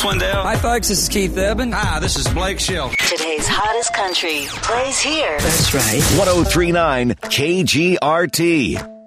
Swindell. Hi, folks. This is Keith Urban. Hi, this is Blake Shelton. Today's hottest country plays here. That's right. 1039 KGRT.